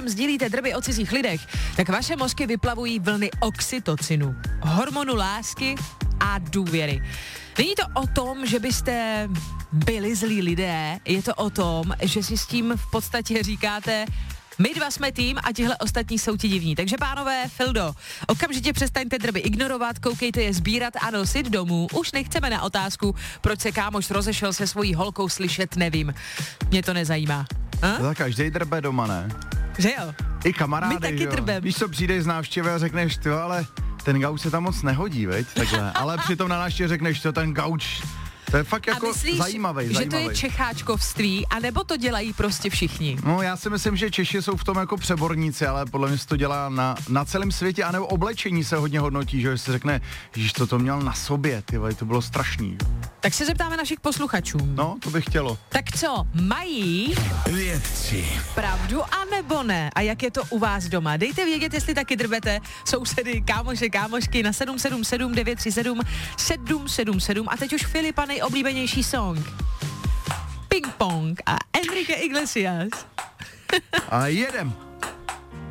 někým sdílíte drby o cizích lidech, tak vaše mozky vyplavují vlny oxytocinu, hormonu lásky a důvěry. Není to o tom, že byste byli zlí lidé, je to o tom, že si s tím v podstatě říkáte, my dva jsme tým a tihle ostatní jsou ti divní. Takže pánové, Fildo, okamžitě přestaňte drby ignorovat, koukejte je sbírat a nosit domů. Už nechceme na otázku, proč se kámoš rozešel se svojí holkou, slyšet nevím. Mě to nezajímá. Tak každej drbe doma, ne? Že jo? I kamarády, my taky jo. drbem. Víš co, přijdeš z návštěvy a řekneš, ty, ale ten gauč se tam moc nehodí, veď? Takhle. Ale přitom na návštěvě řekneš, to ten gauč, to je fakt jako zajímavý. Že to je čecháčkovství, anebo to dělají prostě všichni? No já si myslím, že Češi jsou v tom jako přeborníci, ale podle mě se to dělá na celém světě, anebo oblečení se hodně hodnotí, že se řekne, že to měl na sobě, ty, to bylo strašný. Tak se zeptáme našich posluchačů. No, to bych chtělo. Tak co, mají vědci pravdu anebo ne? A jak je to u vás doma? Dejte vědět, jestli taky drbete sousedy, kámoše, kámošky na 777 937 777 a teď už Filipa nejoblíbenější song. Ping Pong a Enrique Iglesias. A jedem.